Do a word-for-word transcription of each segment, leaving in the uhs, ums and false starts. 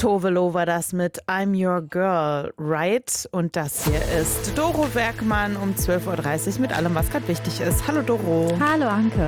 Tove Lo war das mit I'm Your Girl, right? Und das hier ist Doro Werkmann um zwölf Uhr dreißig mit allem, was gerade wichtig ist. Hallo Doro. Hallo Anke.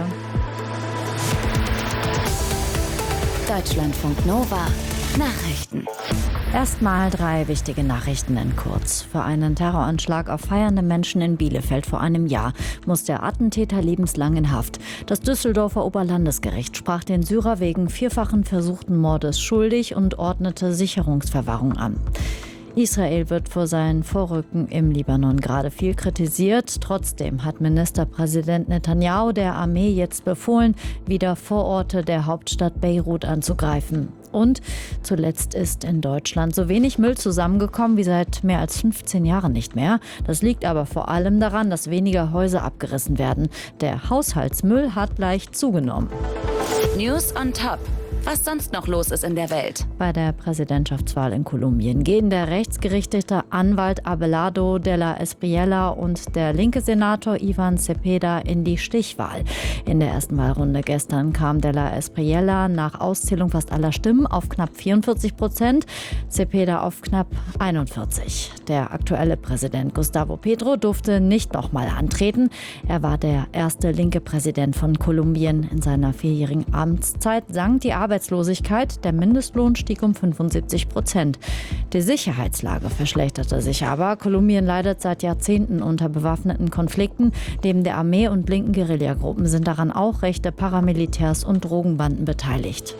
Deutschlandfunk Nova Nachrichten. Erstmal drei wichtige Nachrichten in kurz. Für einen Terroranschlag auf feiernde Menschen in Bielefeld vor einem Jahr muss der Attentäter lebenslang in Haft. Das Düsseldorfer Oberlandesgericht sprach den Syrer wegen vierfachen versuchten Mordes schuldig und ordnete Sicherungsverwahrung an. Israel wird für sein Vorrücken im Libanon gerade viel kritisiert. Trotzdem hat Ministerpräsident Netanyahu der Armee jetzt befohlen, wieder Vororte der Hauptstadt Beirut anzugreifen. Und zuletzt ist in Deutschland so wenig Müll zusammengekommen wie seit mehr als fünfzehn Jahren nicht mehr. Das liegt aber vor allem daran, dass weniger Häuser abgerissen werden. Der Haushaltsmüll hat leicht zugenommen. News on Top. Was sonst noch los ist in der Welt. Bei der Präsidentschaftswahl in Kolumbien gehen der rechtsgerichtete Anwalt Abelardo de la Espriella und der linke Senator Ivan Cepeda in die Stichwahl. In der ersten Wahlrunde gestern kam de la Espriella nach Auszählung fast aller Stimmen auf knapp vierundvierzig Prozent, Cepeda auf knapp einundvierzig. Der aktuelle Präsident Gustavo Petro durfte nicht nochmal antreten. Er war der erste linke Präsident von Kolumbien. In seiner vierjährigen Amtszeit sank die Arbeit Arbeitslosigkeit, der Mindestlohn stieg um fünfundsiebzig Prozent. Die Sicherheitslage verschlechterte sich aber. Kolumbien leidet seit Jahrzehnten unter bewaffneten Konflikten. Neben der Armee und linken Guerillagruppen sind daran auch rechte Paramilitärs und Drogenbanden beteiligt.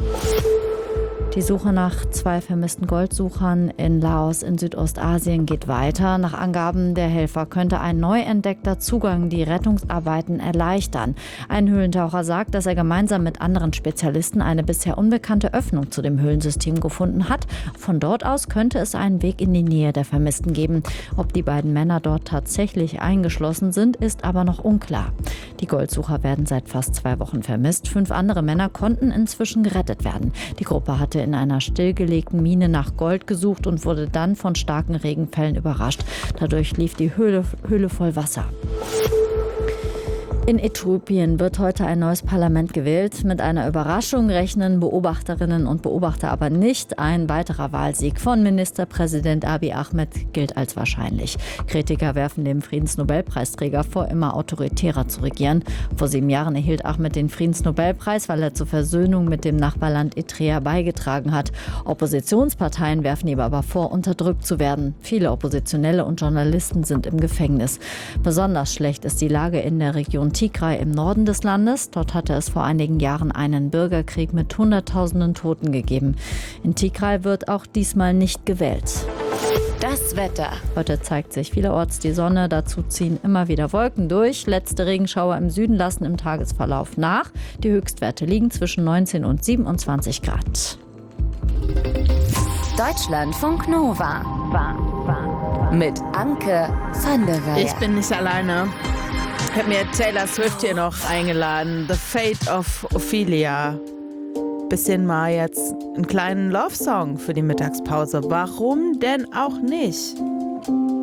Die Suche nach zwei vermissten Goldsuchern in Laos in Südostasien geht weiter. Nach Angaben der Helfer könnte ein neu entdeckter Zugang die Rettungsarbeiten erleichtern. Ein Höhlentaucher sagt, dass er gemeinsam mit anderen Spezialisten eine bisher unbekannte Öffnung zu dem Höhlensystem gefunden hat. Von dort aus könnte es einen Weg in die Nähe der Vermissten geben. Ob die beiden Männer dort tatsächlich eingeschlossen sind, ist aber noch unklar. Die Goldsucher werden seit fast zwei Wochen vermisst. Fünf andere Männer konnten inzwischen gerettet werden. Die Gruppe hatte in einer stillgelegten Mine nach Gold gesucht und wurde dann von starken Regenfällen überrascht. Dadurch lief die Höhle, Höhle voll Wasser. In Äthiopien wird heute ein neues Parlament gewählt. Mit einer Überraschung rechnen Beobachterinnen und Beobachter aber nicht. Ein weiterer Wahlsieg von Ministerpräsident Abiy Ahmed gilt als wahrscheinlich. Kritiker werfen dem Friedensnobelpreisträger vor, immer autoritärer zu regieren. Vor sieben Jahren erhielt Ahmed den Friedensnobelpreis, weil er zur Versöhnung mit dem Nachbarland Eritrea beigetragen hat. Oppositionsparteien werfen ihm aber vor, unterdrückt zu werden. Viele Oppositionelle und Journalisten sind im Gefängnis. Besonders schlecht ist die Lage in der Region Tigray im Norden des Landes. Dort hatte es vor einigen Jahren einen Bürgerkrieg mit Hunderttausenden Toten gegeben. In Tigray wird auch diesmal nicht gewählt. Das Wetter. Heute zeigt sich vielerorts die Sonne, dazu ziehen immer wieder Wolken durch. Letzte Regenschauer im Süden lassen im Tagesverlauf nach. Die Höchstwerte liegen zwischen neunzehn und siebenundzwanzig Grad. Deutschlandfunk Nova. Mit Anke van der Weyer. Ich bin nicht alleine. Ich habe mir Taylor Swift hier noch eingeladen. The Fate of Ophelia. Bisschen mal jetzt einen kleinen Love-Song für die Mittagspause. Warum denn auch nicht?